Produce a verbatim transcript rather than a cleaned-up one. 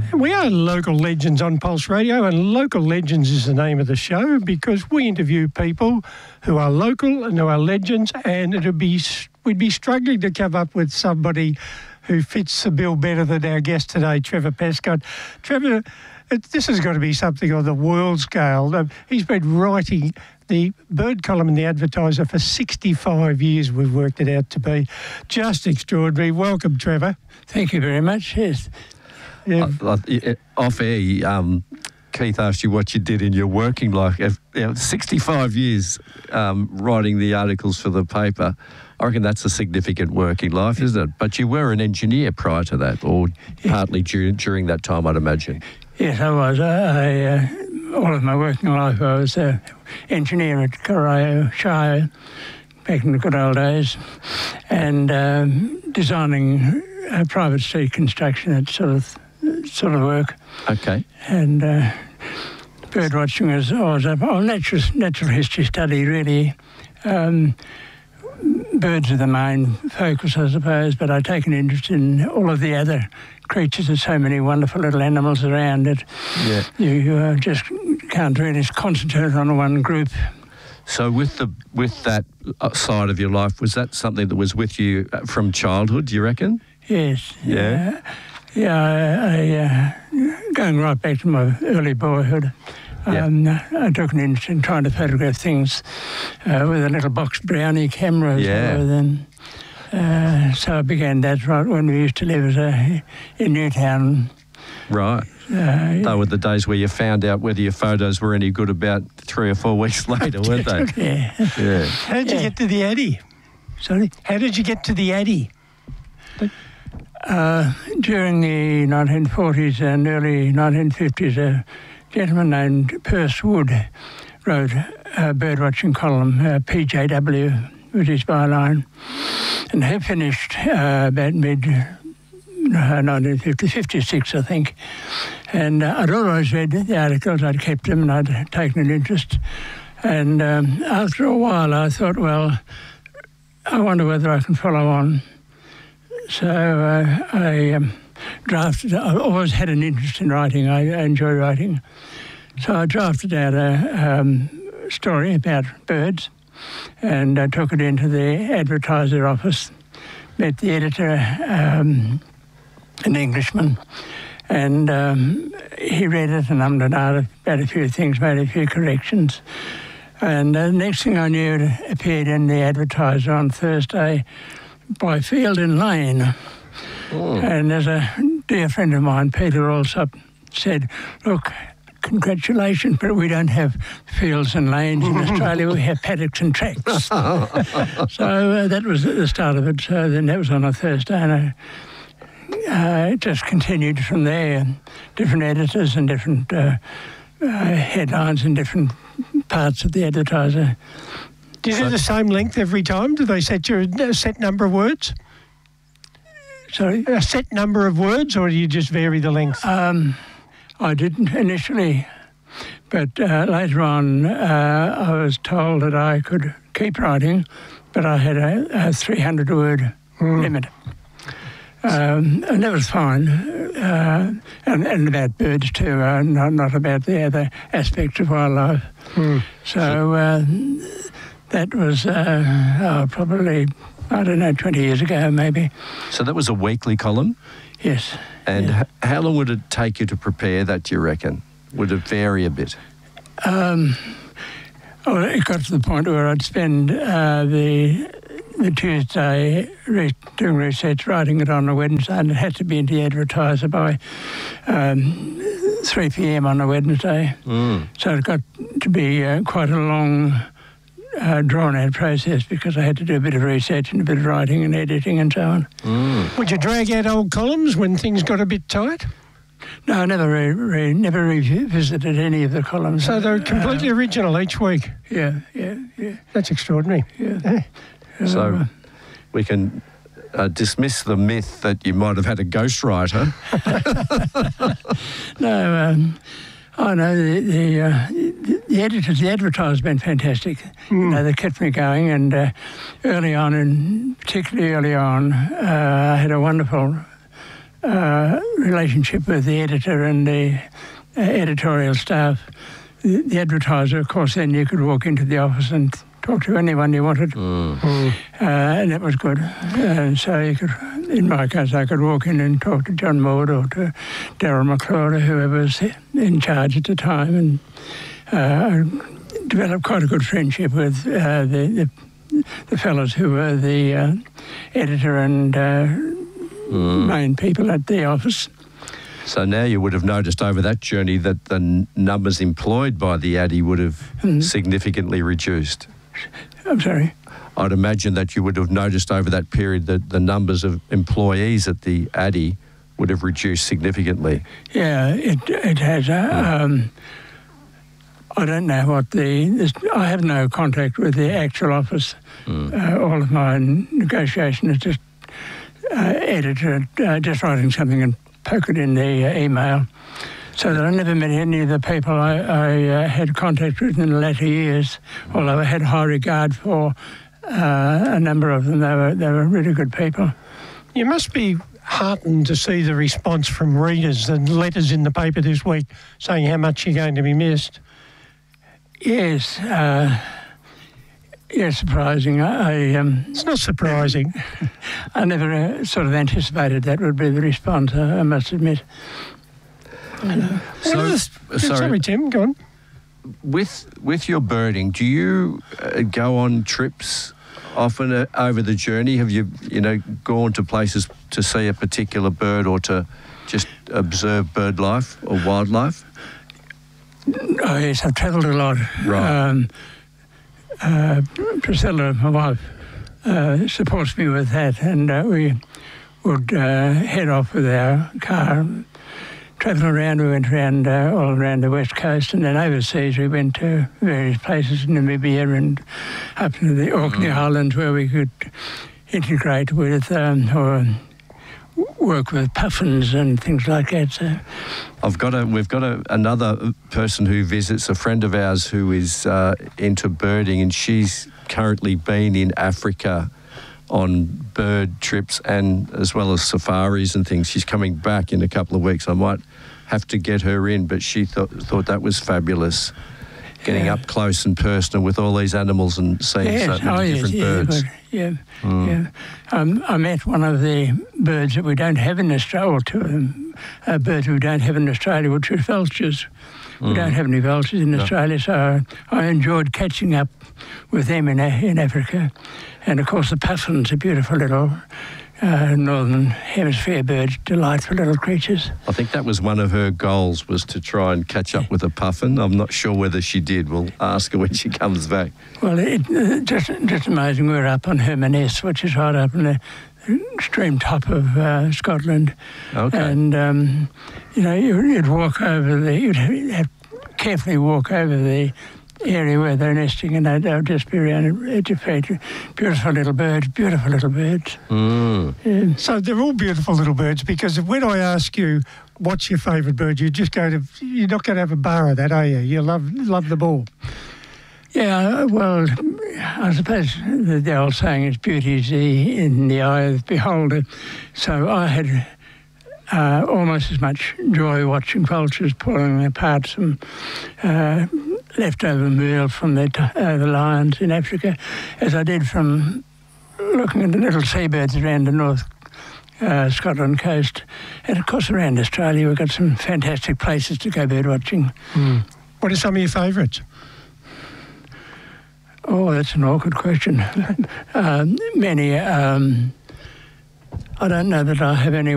We are Local Legends on Pulse Radio, and Local Legends is the name of the show because we interview people who are local and who are legends, and it'd be we'd be struggling to come up with somebody who fits the bill better than our guest today, Trevor Pescott. Trevor, it, this has got to be something on the world scale. Uh, he's been writing the bird column in the Advertiser for sixty-five years, we've worked it out to be. Just extraordinary. Welcome, Trevor. Thank you very much, yes. Yeah. Uh, uh, off air, um, Keith asked you what you did in your working life. You know, sixty-five years um, writing the articles for the paper. I reckon that's a significant working life, isn't it? But you were an engineer prior to that, or partly during, during that time, I'd imagine. Yes, I was. I, I, uh, all of my working life, I was an engineer at Corio Shire back in the good old days, and um, designing uh, private street construction at sort of sort of work. Okay. And uh, bird watching was always a oh, natural, natural history study, really. Um, birds are the main focus, I suppose, but I take an interest in all of the other creatures. There's so many wonderful little animals around that yeah. you, you uh, just can't really concentrate on one group. So with the with that side of your life, was that something that was with you from childhood, do you reckon? Yes. Yeah. Uh, Yeah, I, I, uh, going right back to my early boyhood, um, yeah. I took an interest in trying to photograph things uh, with a little box Brownie camera. Yeah. So, then, uh, so I began that right when we used to live as a, in Newtown. Right. Uh, they were the days where you found out whether your photos were any good about three or four weeks later, weren't they? Yeah. Yeah. How did you yeah. get to the Addy? Sorry? How did you get to the Addy? Uh, during the nineteen forties and early nineteen fifties, a gentleman named Perce Wood wrote a birdwatching column, uh, P J W, was his byline. And he finished uh, about mid uh, nineteen fifty, fifty-six, I think. And uh, I'd always read the articles, I'd kept them, and I'd taken an interest. And um, after a while, I thought, well, I wonder whether I can follow on. So uh, I um, drafted, I always had an interest in writing, I, I enjoy writing. So I drafted out a um, story about birds and I took it into the Advertiser office, met the editor, um, an Englishman, and um, he read it and ummed and ahed about a few things, made a few corrections. And uh, the next thing I knew, it appeared in the Advertiser on Thursday by Field and Lane. Oh. And there's a dear friend of mine, Peter Allsop, said, look, congratulations, but we don't have fields and lanes in Australia, we have paddocks and tracks. So uh, that was the start of it. So then that was on a Thursday, and I, uh, it just continued from there. Different editors and different uh, uh, headlines in different parts of the Advertiser. Do you do the same length every time? Do they set you a set number of words? Sorry? A set number of words, or do you just vary the length? Um, I didn't initially, but uh, later on uh, I was told that I could keep writing, but I had a, a three hundred word mm. limit. Um, and that was fine. Uh, and, and about birds too, uh, not, not about the other aspects of wildlife. Mm. So... Uh, That was uh, oh, probably, I don't know, twenty years ago maybe. So that was a weekly column? Yes. And yeah. h- how long would it take you to prepare that, do you reckon? Would it vary a bit? Um, well, it got to the point where I'd spend uh, the the Tuesday re- doing research, writing it on a Wednesday, and it had to be in the Advertiser by um, three p.m. on a Wednesday. Mm. So it got to be uh, quite a long... Uh, drawn-out process because I had to do a bit of research and a bit of writing and editing and so on. Mm. Would you drag out old columns when things got a bit tight? No, I never re- re- never revisited any of the columns. So they're completely uh, original each week? Yeah, yeah, yeah. That's extraordinary. Yeah. So uh, we can uh, dismiss the myth that you might have had a ghostwriter. no, um, I know the the, uh, the, the editors, the Advertiser's been fantastic. Mm. You know, they kept me going, and uh, early on, and particularly early on, uh, I had a wonderful uh, relationship with the editor and the uh, editorial staff. The, the advertiser, of course, then you could walk into the office and talk to anyone you wanted, Mm. uh, and that was good. And so you could, in my case, I could walk in and talk to John Maud or to Daryl McLeod or whoever was in charge at the time, and uh, I developed quite a good friendship with uh, the, the the fellows who were the uh, editor and uh, Mm. main people at the office. So now you would have noticed over that journey that the n- numbers employed by the Addy would have Mm. significantly reduced. I'm sorry. I'd imagine that you would have noticed over that period that the numbers of employees at the Addy would have reduced significantly. Yeah, it it has. Uh, um, I don't know what the. This, I have no contact with the actual office. Mm. Uh, all of my negotiation is just uh, edited, uh, just writing something and poke it in the uh, email. So that I never met any of the people I, I uh, had contact with in the latter years, although I had high regard for uh, a number of them. They were, they were really good people. You must be heartened to see the response from readers and letters in the paper this week saying how much you're going to be missed. Yes, uh, yeah, surprising. I, I, um, It's not surprising. I never uh, sort of anticipated that would be the response, I, I must admit. What are the- sorry, sorry, Tim, go on. with with your birding, do you uh, go on trips often uh, over the journey? Have you you know gone to places to see a particular bird or to just observe bird life or wildlife? Oh, yes, I've travelled a lot. Right. Um, uh, Priscilla, my wife, uh, supports me with that, and uh, we would uh, head off with our car, travel around. We went around uh, all around the west coast, and then overseas we went to various places in Namibia and up to the Orkney Islands, where we could integrate with um, or work with puffins and things like that. So. I've got a we've got a, another person who visits, a friend of ours who is uh, into birding, and she's currently been in Africa on bird trips and as well as safaris and things. She's coming back in a couple of weeks. I might have to get her in, but she thought thought that was fabulous, getting Yeah. up close and personal with all these animals and seeing Yes, so many oh, yes, different yeah, birds. but, yeah, Mm. yeah. Um, I met one of the birds that we don't have in Australia, or two of them, uh, birds we don't have in Australia, which are vultures. We Mm. don't have any vultures in No. Australia, so I enjoyed catching up with them in, in Africa. And of course the puffins are beautiful little uh, northern hemisphere birds, delightful little creatures. I think that was one of her goals, was to try and catch up with a puffin. I'm not sure whether she did. We'll ask her when she comes back. Well, it, uh, just just amazing. We're up on Hermanus, which is right up in the extreme top of uh, Scotland. Okay. And, um, you know, you, you'd walk over the, you'd have carefully walk over the area where they're nesting, and they'd, they'll just be around at your feet. Beautiful little birds, beautiful little birds. Mm. Yeah. So they're all beautiful little birds, because when I ask you what's your favourite bird, you just go to, you're not going to have a bar of that, are you? You love love them all. Yeah, well, I suppose the, the old saying is beauty is the, in the eye of the beholder. So I had uh, almost as much joy watching vultures pulling apart some uh, leftover meal from the, uh, the lions in Africa as I did from looking at the little seabirds around the north uh, Scotland coast. And of course around Australia we've got some fantastic places to go bird watching. Mm. What are some of your favourites? Oh, that's an awkward question. um, many. Um, I don't know that I have any